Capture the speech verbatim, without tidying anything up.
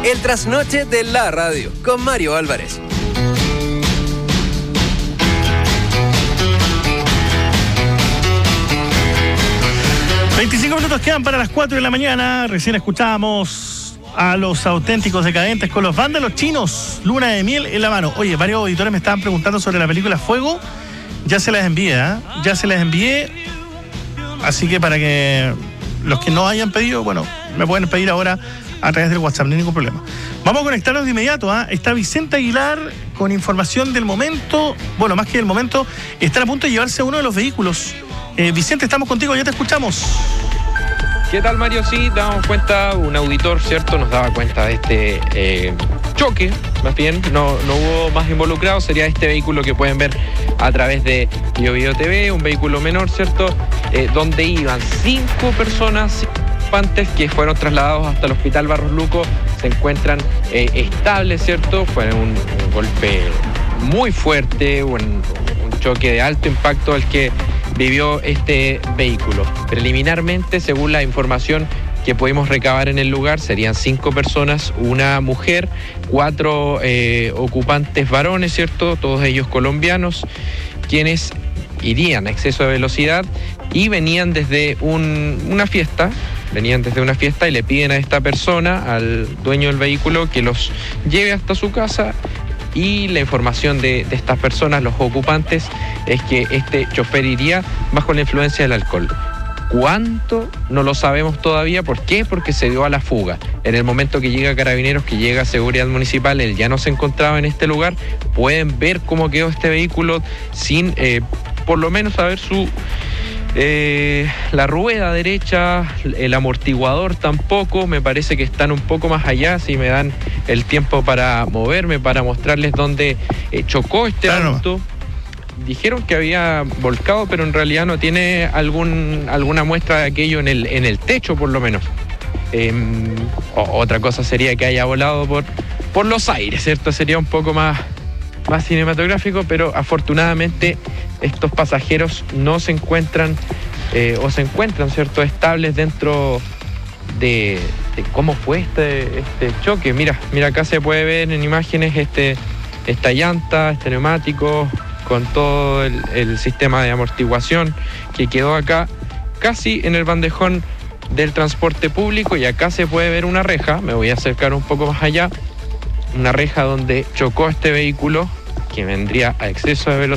El trasnoche de la radio con Mario Álvarez. veinticinco minutos quedan para las cuatro de la mañana. Recién escuchábamos a los auténticos decadentes con los vándalos chinos, luna de miel en la mano. Oye, varios auditores me estaban preguntando sobre la película Fuego. Ya se las envié, ¿eh? Ya se las envié. Así que para que los que no hayan pedido, bueno, me pueden pedir ahora a través del WhatsApp, no hay ningún problema. Vamos a conectarnos de inmediato, ¿eh? Está Vicente Aguilar con información del momento. Bueno, más que del momento, están a punto de llevarse uno de los vehículos. Eh, Vicente, estamos contigo, ya te escuchamos. ¿Qué tal, Mario? Sí, damos cuenta, un auditor, ¿cierto? Nos daba cuenta de este eh, choque, más bien, no, no hubo más involucrados, sería este vehículo que pueden ver a través de Bio Bio T V, un vehículo menor, ¿cierto? Eh, donde iban cinco personas que fueron trasladados hasta el Hospital Barros Luco, se encuentran eh, estables, ¿cierto? Fue un, un golpe muy fuerte, un, un choque de alto impacto el que vivió este vehículo. Preliminarmente, según la información que pudimos recabar en el lugar, serían cinco personas, una mujer, cuatro eh, ocupantes varones, ¿cierto? Todos ellos colombianos, quienes irían a exceso de velocidad y venían desde un, una fiesta, venían desde una fiesta y le piden a esta persona, al dueño del vehículo, que los lleve hasta su casa. Y la información de, de estas personas, los ocupantes, es que este chofer iría bajo la influencia del alcohol. ¿Cuánto? No lo sabemos todavía. ¿Por qué? Porque se dio a la fuga. En el momento que llega Carabineros, que llega Seguridad Municipal, él ya no se encontraba en este lugar. Pueden ver cómo quedó este vehículo sin, eh, por lo menos, saber su... Eh, la rueda derecha, el amortiguador tampoco, me parece que están un poco más allá, si me dan el tiempo para moverme, para mostrarles dónde eh, chocó este claro. auto. Dijeron que había volcado, pero en realidad no tiene algún, alguna muestra de aquello en el, en el techo, por lo menos. Eh, otra cosa sería que haya volado por, por los aires, ¿cierto? Sería un poco más, más cinematográfico, pero afortunadamente estos pasajeros no se encuentran eh, o se encuentran, ¿cierto?, estables dentro de, de cómo fue este, este choque. Mira, mira, acá se puede ver en imágenes este, esta llanta, este neumático, con todo el, el sistema de amortiguación que quedó acá, casi en el bandejón del transporte público, y acá se puede ver una reja, me voy a acercar un poco más allá, una reja donde chocó este vehículo que vendría a exceso de velocidad.